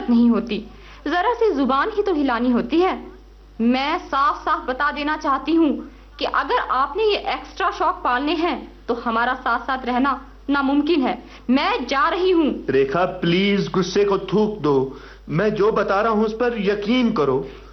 हिम्मत नहीं होती, जरा सी जुबान ही तो हिलानी होती है। मैं साफ साफ बता देना चाहती हूँ कि अगर आपने ये एक्स्ट्रा शौक पालने हैं तो हमारा साथ साथ रहना नामुमकिन है। मैं जा रही हूँ। रेखा प्लीज गुस्से को थूक दो, मैं जो बता रहा हूँ उस पर यकीन करो।